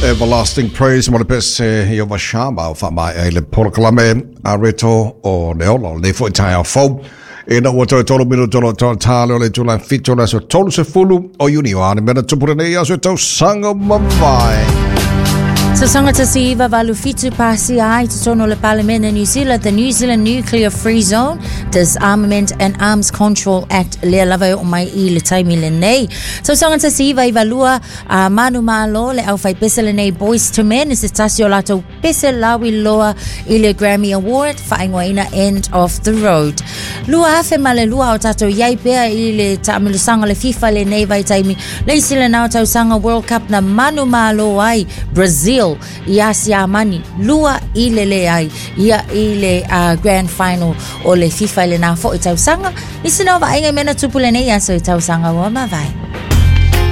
Everlasting praise mo le pese Jehovah Shama o fa mai le proclame a reto o le olo le fo tai fo e na o tolo mino tolo talo le tula fito na so tolo se fulu o uni o mena tupure nei aso tau sanga mavai. So sanga tasiva valu fitu pasi ai to tono le Parliament in New Zealand, the New Zealand Nuclear Free Zone, Disarmament and Arms Control Act le lava o mai I le taimi le nei. So sanga tasiva I valua manu malo le au fai pese le nei Boys to Men is tasio lato pese lawi loa I le Grammy Award whaingoina End of the Road. Lua afe male lua o tato iai pea I le taamilu sanga le FIFA le nei vai taimi le sile nao tau sanga World Cup na manu malo ai Brazil ia siamani lua I le ai ia I le grand final o le FIFA le na fo I tau sanga I sino va inga mena tupule nei aso I tau sanga wa mavai.